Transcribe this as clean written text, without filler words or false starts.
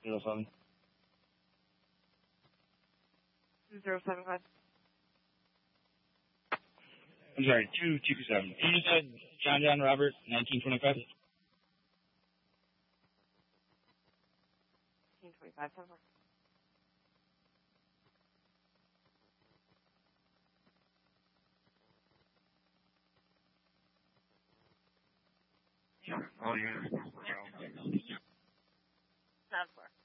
07. 2075. I'm sorry, 227. You said John Robert, 1925? 1925, 10-4. All units. 9-4.